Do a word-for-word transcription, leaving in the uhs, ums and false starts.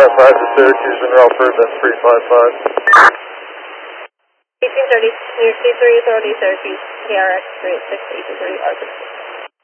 five five to Syracuse and Relford, then three five five. eighteen thirty, New York C three Authority, Syracuse, K R X three eight six, eighteen thirty, Arthur.